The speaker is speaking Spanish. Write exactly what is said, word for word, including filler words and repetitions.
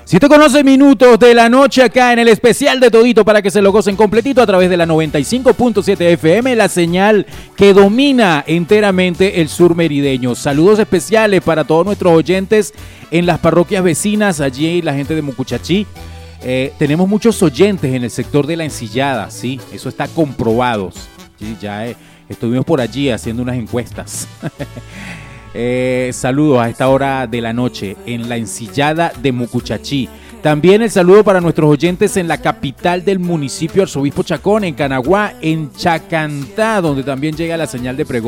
siete con once minutos de la noche acá en el especial de Todito para que se lo gocen completito a través de la noventa y cinco punto siete F M, la señal que domina enteramente el sur merideño. Saludos especiales para todos nuestros oyentes en las parroquias vecinas, allí la gente de Mucuchachí. Eh, tenemos muchos oyentes en el sector de La Ensillada, sí, eso está comprobado. Sí, ya eh, estuvimos por allí haciendo unas encuestas. Eh, saludos a esta hora de la noche en La Ensillada de Mucuchachí. También el saludo para nuestros oyentes en la capital del municipio Arzobispo Chacón, en Canaguá, en Chacantá, donde también llega la señal de pregón.